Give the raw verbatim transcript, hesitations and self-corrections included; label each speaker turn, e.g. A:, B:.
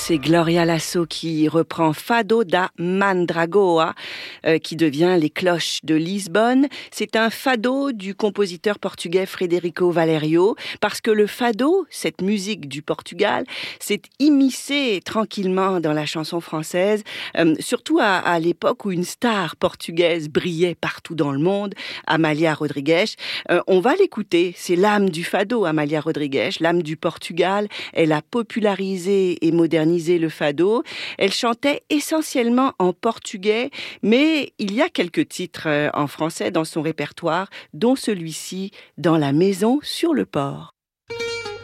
A: C'est Gloria Lasso qui reprend Fado da Mandragoa, euh, qui devient Les Cloches de Lisbonne. C'est un fado du compositeur portugais Frederico Valerio, parce que le fado, cette musique du Portugal, s'est immiscé tranquillement dans la chanson française, euh, surtout à, à l'époque où une star portugaise brillait partout dans le monde, Amália Rodrigues. Euh, on va l'écouter, c'est l'âme du fado, Amália Rodrigues, l'âme du Portugal. Elle a popularisé et modernisé le fado. Elle chantait essentiellement en portugais, mais il y a quelques titres en français dans son répertoire, dont celui-ci, Dans la maison sur le port.